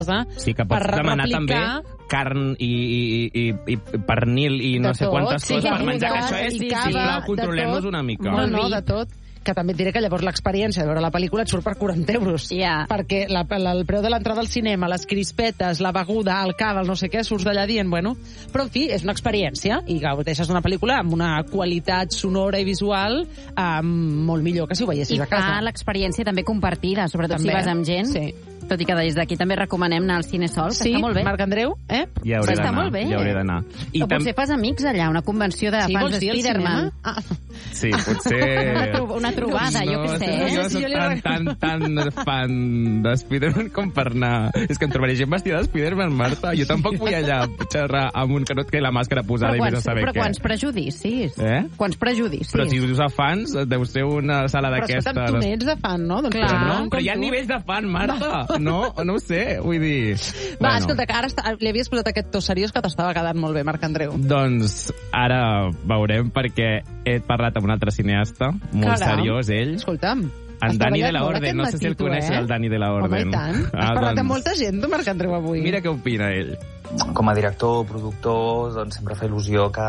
Sí, que pots demanar també carn i pernil i no sé quantes coses per menjar, que això és, sisplau, controlem-nos una mica. No, de tot. Que també et diré que llavors l'experiència de veure la pel·lícula et surt per 40 euros. Perquè el preu de l'entrada al cinema, les crispetes, la beguda, el cava, el no sé què, surts d'allà dient, bueno... Però, en fi, és una experiència i gaudeixes d'una pel·lícula amb una qualitat sonora i visual molt millor que si ho veiessis a casa. I fa l'experiència també compartida, sobretot si vas amb gent. Sí. Tot i que des d'aquí també recomanem anar al Cine Sol, que està molt bé. Marc Andreu, Ja hauré d'anar. O potser fas amics allà, una convenció de fans de Spiderman. Sí, potser... Una trobada, jo què sé. Jo soc tan fan de Spiderman com per anar... És que em trobaré gent vestida de Spiderman, Marta. Jo tampoc vull allà xerrar amb un que no et quedi la màscara posada i vés a saber què. Però quants prejudicis. Quants prejudicis. Però si us a fans, deu ser una sala d'aquestes. Però escolta'm, tu n'ets de fan, no? Però hi ha nivells de fan, Marta. No ho sé, vull dir... Va, escolta, que ara li havies posat aquest to seriós que t'estava quedant molt bé, Marc Andreu. Doncs ara veurem, perquè he parlat amb un altre cineasta, molt seriós, ell. Escolta'm. En Dani de la Orden, no sé si el coneixes, el Dani de la Orden. Home, i tant. Has parlat amb molta gent, tu, Marc Andreu, avui. Mira què opina ell. Com a director, productor, doncs sempre fa il·lusió que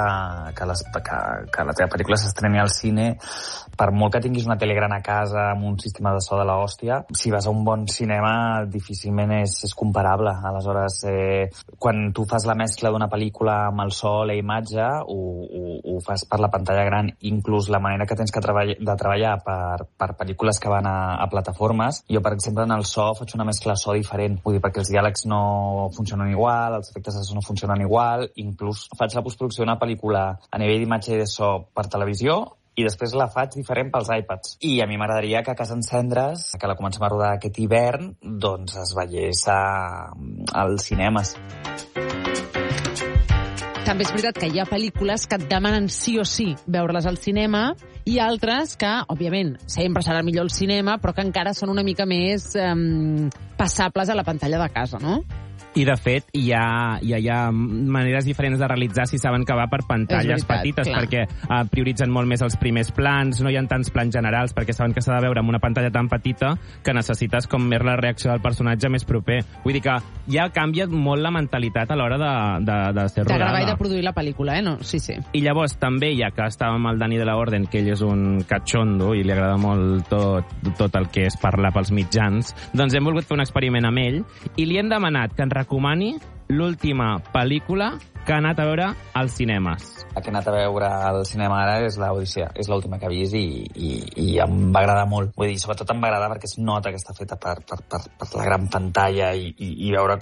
la teva pel·lícula s'estreni al cine. Per molt que tinguis una tele gran a casa amb un sistema de so de l'hòstia, si vas a un bon cinema difícilment és comparable. Aleshores, quan tu fas la mescla d'una pel·lícula amb el so, la imatge, ho fas per la pantalla gran. Inclús la manera que tens de treballar per pel·lícules que van a plataformes. Jo, per exemple, en el so faig una mescla de so diferent. Vull dir, perquè els diàlegs no funcionen igual, els efectes de so no funcionen igual, inclús faig la postproducció d'una pel·lícula a nivell d'imatge i de so per televisió i després la faig diferent pels iPads. I a mi m'agradaria que a Casa Encendres, que la comencem a rodar aquest hivern, doncs es veiés als cinemes. També és veritat que hi ha pel·lícules que et demanen sí o sí veure-les al cinema i altres que, òbviament, sempre serà millor al cinema, però que encara són una mica més passables a la pantalla de casa, no? I, de fet, hi ha maneres diferents de realitzar si saben que va per pantalles petites, perquè prioritzen molt més els primers plans, no hi ha tants plans generals, perquè saben que s'ha de veure amb una pantalla tan petita que necessites com més la reacció del personatge més proper. Vull dir que ja canvia molt la mentalitat a l'hora de ser rodada. De gravar i de produir la pel·lícula, no? Sí. I llavors, també, ja que estàvem amb el Dani de la Orden, que ell és un cachondo i li agrada molt tot el que és parlar pels mitjans, doncs hem volgut fer un experiment amb ell i li hem demanat que ens recomani l'última pel·lícula que ha anat a veure als cinemes. La que he anat a veure al cinema ara és l'Odissea. És l'última que he vist i em va agradar molt. Vull dir, sobretot em va agradar perquè es nota que està feta per la gran pantalla i veure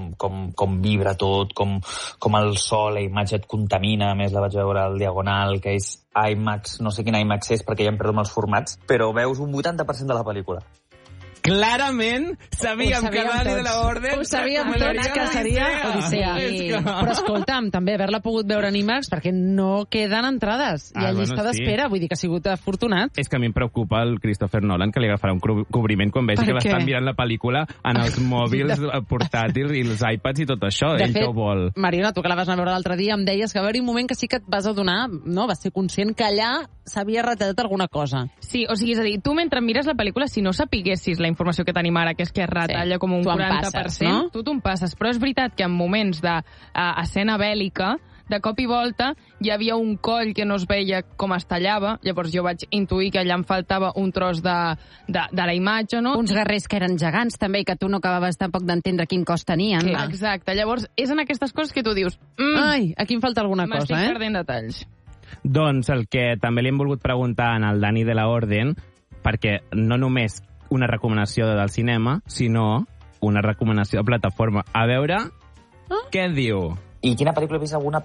com vibra tot, com el so, la imatge et contamina. A més, la vaig veure al Diagonal, que és IMAX, no sé quin IMAX és perquè ja em perdo amb els formats, però veus un 80% de la pel·lícula. Clarament sabíem que Dani de la Orden... Ho sabíem tots que seria Odissea. Però escolta'm, també haver-la pogut veure en IMAX perquè no queden entrades. Hi ha llista d'espera, vull dir que ha sigut afortunat. És que a mi em preocupa el Christopher Nolan, que li agafarà un cobriment quan vegi que l'estan mirant la pel·lícula en els mòbils portàtils i els iPads i tot això. De fet, Mariona, tu que la vas anar a veure l'altre dia, em deies que va haver-hi un moment que sí que et vas adonar, no? Vas ser conscient que allà s'havia retallat alguna cosa. Sí, o sigui, és a dir, tu mentre mires la pel·lícula, si no sapiguessis la informació que tenim ara, que és que es retalla com un 40%, passes, no? Tu te'n passes. Però és veritat que en moments d'escena bèl·lica, de cop i volta, hi havia un coll que no es veia com es tallava, llavors jo vaig intuir que allà em faltava un tros de la imatge, no? Uns guerrers que eren gegants, també, i que tu no acabaves tampoc d'entendre quin cos tenien. Exacte, llavors és en aquestes coses que tu dius... Ai, aquí em falta alguna cosa, M'estic perdent detalls. Doncs el que també li hem volgut preguntar al Dani de la Orden, perquè no només una recomanació del cinema, sinó una recomanació de plataforma. A veure, què diu? I quina pel·lícula he vist? Alguna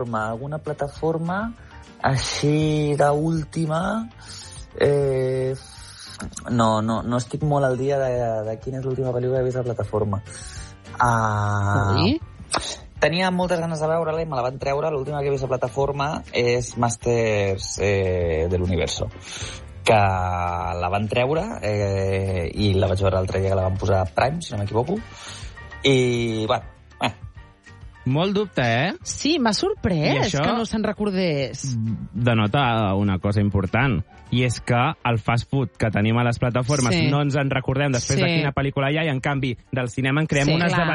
plataforma així d'última? No estic molt al dia de quina és l'última pel·lícula que he vist a la plataforma. Tenia moltes ganes de veure-la i me la van treure. L'última que he vist a plataforma és Masters de l'Universo, que la van treure i la vaig veure l'altre dia que la van posar a Prime, si no m'equivoco. I, bueno, Molt dubte, Sí, m'ha sorprès que no se'n recordés. Denota una cosa important, i és que el fast food que tenim a les plataformes no ens en recordem després de quina pel·lícula hi ha, i en canvi del cinema en creem unes de